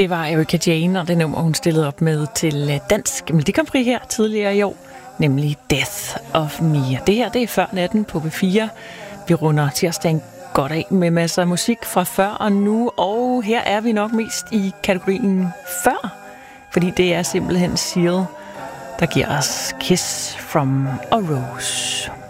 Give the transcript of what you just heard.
Det var Erika Jane, og det nummer, hun stillede op med til Dansk Melodi Grand Prix her tidligere i år, nemlig Death of Me. Det her, det er Før Natten på B4. Vi runder tirsdagen godt af med masser af musik fra før og nu, og her er vi nok mest i kategorien før, fordi det er simpelthen Seal, der giver os Kiss from a Rose.